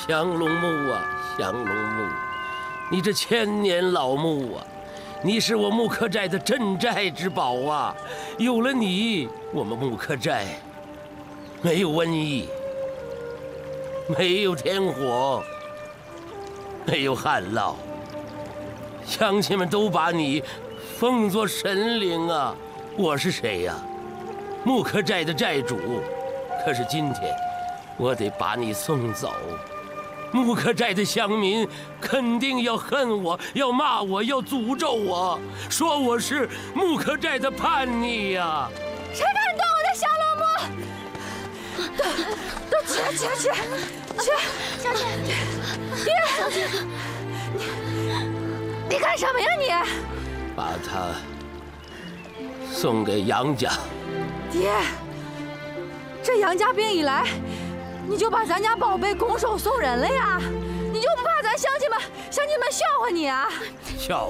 降龙木啊，降龙木，你这千年老木啊，你是我木克寨的镇寨之宝啊！有了你，我们木克寨没有瘟疫，没有天火，没有旱涝，乡亲们都把你奉作神灵啊！我是谁呀？木克寨的寨主。可是今天，我得把你送走。木克寨的乡民肯定要恨我，要骂我，要诅咒我，说我是木克寨的叛逆呀！ 谁敢动我的降龙木？都去！小姐，爹，小姐，你干什么呀你？ 把他送给杨家。 爹，这杨家兵一来，你就把咱家宝贝拱手送人了呀？你就不怕咱乡亲们笑话你啊？ 笑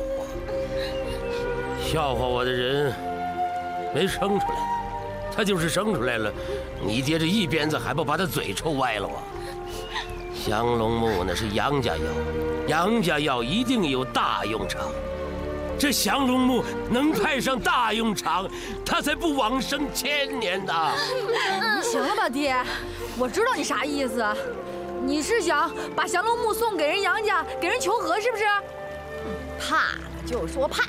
话我的人没生出来，他就是生出来了，你爹这一鞭子还不把他嘴抽歪了啊？降龙木那是杨家药，杨家药一定有大用场。这降龙木能派上大用场，他才不往生1000年的。 行了吧，爹，我知道你啥意思，你是想把降龙木送给人杨家，给人求和是不是？怕呢就说怕。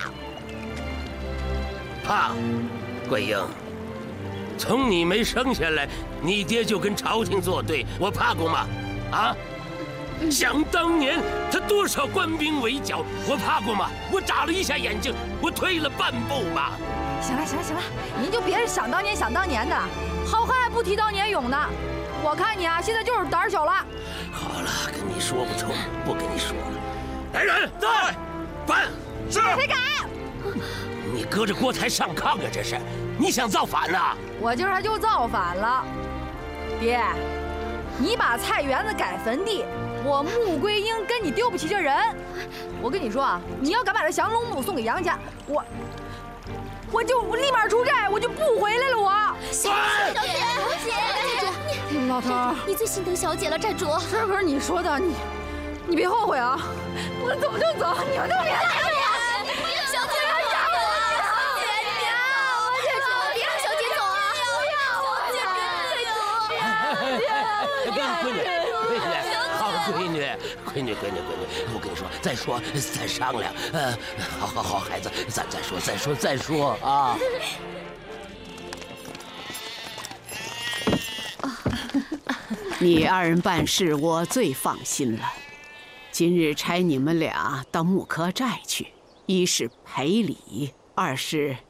怕，桂英，从你没生下来，你爹就跟朝廷作对，我怕过吗？啊？想当年他多少官兵围剿，我怕过吗？我眨了一下眼睛，我退了半步嘛。 行了，您就别想当年的，好汉不提当年勇呢。我看你啊，现在就是胆小了。 好了，跟你说不成，不跟你说了。来人，在，办。是。 谁敢？ 你搁着锅台上炕啊！这是，你想造反呐？ 我今儿就造反了，爹，你把菜园子改坟地。我穆桂英跟你丢不起这人，我跟你说啊，你要敢把这降龙木送给杨家，我就立马出寨，我就不回来了。 小姐， 老头， 你最心疼小姐了，寨主。 这可是你说的，你别后悔啊！我走就走，你们都别拦着我。 小姐，别让小姐走啊！ 闺女，我跟你说，再商量。好孩子，咱再说啊。 你二人办事，我最放心了。今日差你们俩到木柯寨去，一是赔礼，二是